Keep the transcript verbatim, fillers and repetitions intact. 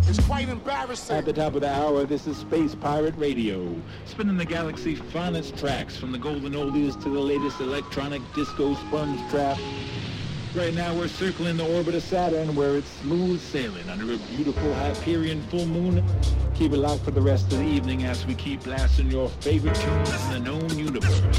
It's quite embarrassing. At the top of the hour, this is Space Pirate Radio, spinning the galaxy finest tracks from the golden oldies to the latest electronic disco sponge trap. Right now, we're circling the orbit of Saturn, where it's smooth sailing under a beautiful Hyperion full moon. Keep it locked for the rest of the evening as we keep blasting your favorite tunes in the known universe.